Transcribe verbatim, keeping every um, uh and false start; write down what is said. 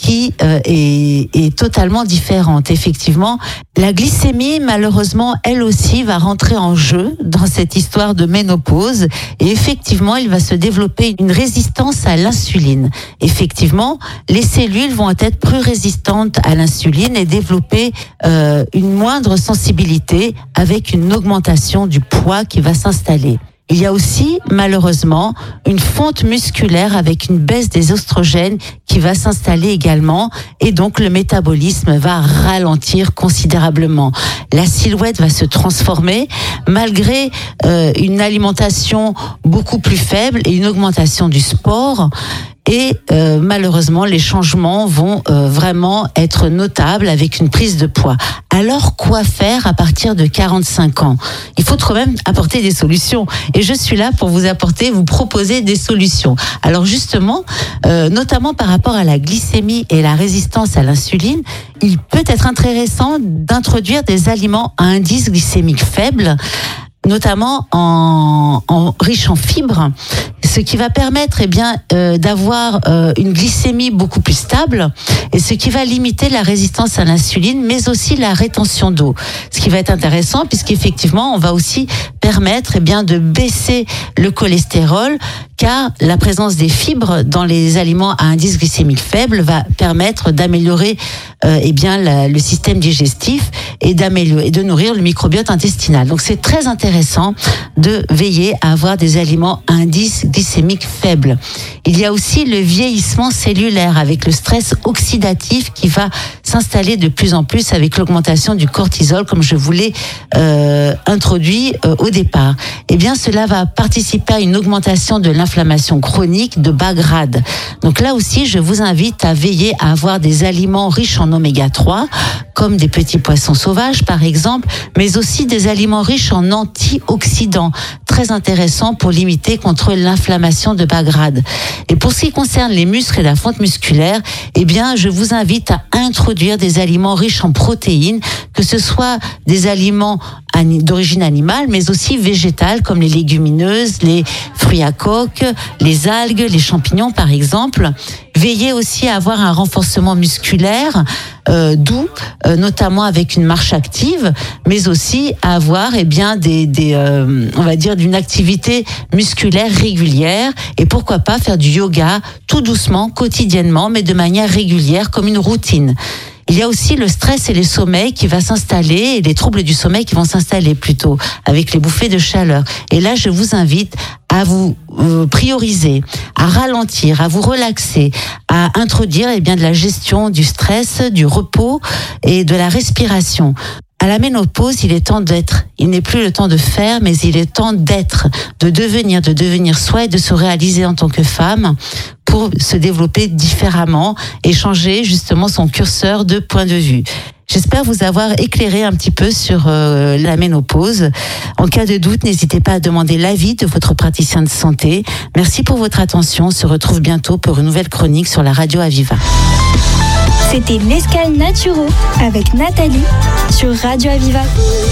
qui euh, est, est totalement différente. Effectivement, la glycémie, malheureusement, elle aussi va rentrer en jeu dans cette histoire de ménopause. Et effectivement, il va se développer une résistance à l'insuline. Effectivement, les cellules vont être plus résistantes à l'insuline et développer euh, une moindre sensibilité avec une augmentation du poids qui va s'installer. Il y a aussi, malheureusement, une fonte musculaire avec une baisse des oestrogènes qui va s'installer également et donc le métabolisme va ralentir considérablement. La silhouette va se transformer malgré euh, une alimentation beaucoup plus faible et une augmentation du sport. Et euh, malheureusement, les changements vont euh, vraiment être notables avec une prise de poids. Alors, quoi faire à partir de quarante-cinq ans ? Il faut quand même apporter des solutions. Et je suis là pour vous apporter, vous proposer des solutions. Alors justement, euh, notamment par rapport à la glycémie et la résistance à l'insuline, il peut être intéressant d'introduire des aliments à indice glycémique faible, notamment en, en riche en fibres, ce qui va permettre eh bien euh, d'avoir euh, une glycémie beaucoup plus stable et ce qui va limiter la résistance à l'insuline, mais aussi la rétention d'eau. Ce qui va être intéressant puisqu'effectivement, on va aussi permettre eh bien de baisser le cholestérol, car la présence des fibres dans les aliments à indice glycémique faible va permettre d'améliorer euh, eh bien la, le système digestif et d'améliorer et de nourrir le microbiote intestinal. Donc c'est très intéressant de veiller à avoir des aliments à indice glycémique faible. Il y a aussi le vieillissement cellulaire avec le stress oxydatif qui va s'installer de plus en plus avec l'augmentation du cortisol, comme je vous l'ai euh, introduit euh, au départ. Eh bien, cela va participer à une augmentation de l'inflammation chronique de bas grade. Donc là aussi, je vous invite à veiller à avoir des aliments riches en oméga trois, comme des petits poissons sauvages par exemple, mais aussi des aliments riches en antioxydants, très intéressants pour limiter contre l'inflammation de bas grade. Et pour ce qui concerne les muscles et la fonte musculaire, eh bien, je vous invite à introduire des aliments riches en protéines, que ce soit des aliments d'origine animale, mais aussi végétale, comme les légumineuses, les fruits à coque, les algues, les champignons, par exemple. Veillez aussi à avoir un renforcement musculaire euh, doux, euh, notamment avec une marche active, mais aussi à avoir, eh bien, des, des euh, on va dire, d'une activité musculaire régulière. Et pourquoi pas faire du yoga tout doucement, quotidiennement, mais de manière régulière, comme une routine. Il y a aussi le stress et les sommeils qui va s'installer, et les troubles du sommeil qui vont s'installer plutôt, avec les bouffées de chaleur. Et là, je vous invite à vous euh, prioriser, à ralentir, à vous relaxer, à introduire eh bien, de la gestion du stress, du repos et de la respiration. À la ménopause, il est temps d'être. Il n'est plus le temps de faire, mais il est temps d'être, de devenir, de devenir soi et de se réaliser en tant que femme pour se développer différemment et changer justement son curseur de point de vue. J'espère vous avoir éclairé un petit peu sur euh, la ménopause. En cas de doute, n'hésitez pas à demander l'avis de votre praticien de santé. Merci pour votre attention. On se retrouve bientôt pour une nouvelle chronique sur la radio Aviva. C'était l'Escale Naturo avec Nathalie sur Radio Aviva.